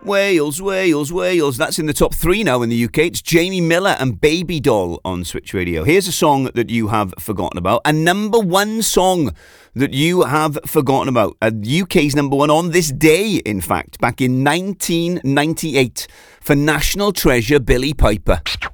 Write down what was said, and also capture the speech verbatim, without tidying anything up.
Wales, Wales, Wales. That's in the top three now in the U K. It's Jamie Miller and Baby Doll on Switch Radio. Here's a song that you have forgotten about. A number one song that you have forgotten about. A U K's number one on this day, in fact, back in nineteen ninety-eight for National Treasure Billy Piper.